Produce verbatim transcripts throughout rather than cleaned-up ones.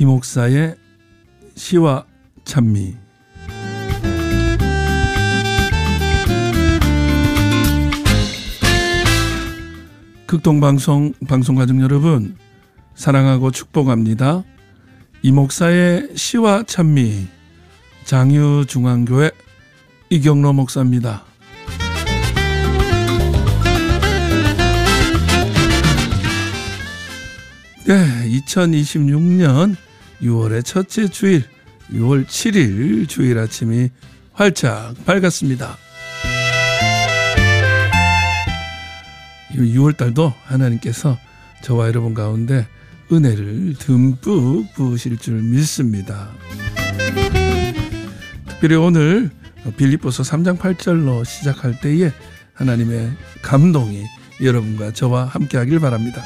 이 목사의 시와 찬미. 극동방송 방송가족 여러분, 사랑하고 축복합니다. 이 목사의 시와 찬미, 장유중앙교회 이경로 목사입니다. 네, 이천이십육 년 유월의 첫째 주일, 유월 칠일 주일 아침이 활짝 밝았습니다. 유월달도 하나님께서 저와 여러분 가운데 은혜를 듬뿍 부으실 줄 믿습니다. 특별히 오늘 빌립보서 삼 장 팔 절로 시작할 때에 하나님의 감동이 여러분과 저와 함께 하길 바랍니다.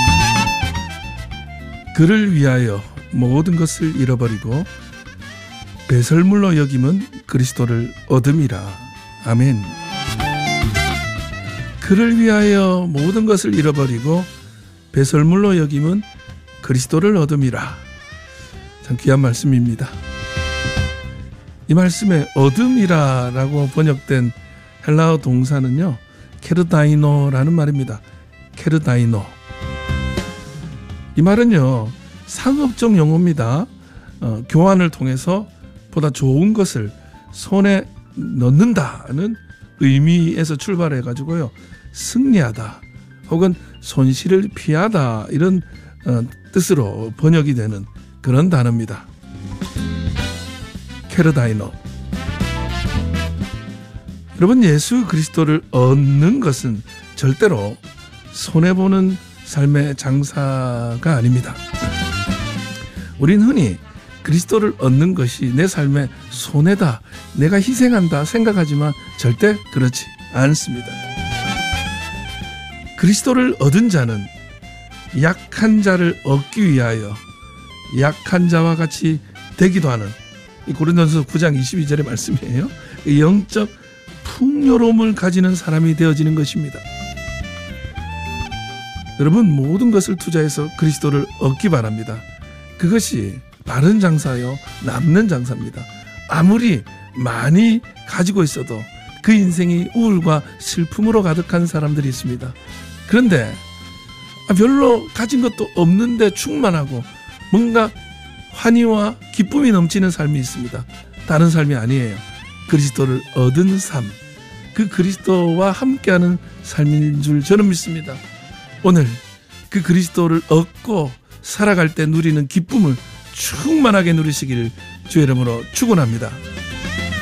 그를 위하여 모든 것을 잃어버리고 배설물로 여김은 그리스도를 얻음이라. 아멘. 그를 위하여 모든 것을 잃어버리고 배설물로 여김은 그리스도를 얻음이라. 참 귀한 말씀입니다. 이 말씀에 얻음이라 라고 번역된 헬라어 동사는요, 케르다이노라는 말입니다. 케르다이노. 이 말은요, 상업적 용어입니다. 어, 교환을 통해서 보다 좋은 것을 손에 넣는다는 의미에서 출발해 가지고요, 승리하다 혹은 손실을 피하다, 이런 어, 뜻으로 번역이 되는 그런 단어입니다. 케르다이노. 여러분, 예수 그리스도를 얻는 것은 절대로 손해보는 삶의 장사가 아닙니다. 우린 흔히 그리스도를 얻는 것이 내 삶의 손해다, 내가 희생한다 생각하지만 절대 그렇지 않습니다. 그리스도를 얻은 자는 약한 자를 얻기 위하여 약한 자와 같이 되기도 하는, 이 고린도전서 구 장 이십이 절의 말씀이에요. 영적 풍요로움을 가지는 사람이 되어지는 것입니다. 여러분, 모든 것을 투자해서 그리스도를 얻기 바랍니다. 그것이 바른 장사요, 남는 장사입니다. 아무리 많이 가지고 있어도 그 인생이 우울과 슬픔으로 가득한 사람들이 있습니다. 그런데 별로 가진 것도 없는데 충만하고 뭔가 환희와 기쁨이 넘치는 삶이 있습니다. 다른 삶이 아니에요. 그리스도를 얻은 삶, 그 그리스도와 함께하는 삶인 줄 저는 믿습니다. 오늘 그 그리스도를 얻고 살아갈 때 누리는 기쁨을 충만하게 누리시기를 주의 이름으로 축원합니다.